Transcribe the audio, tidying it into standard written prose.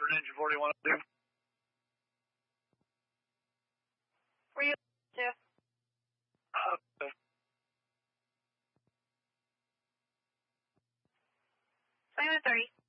for an engine 4102. Where you to? Okay. Swing 30.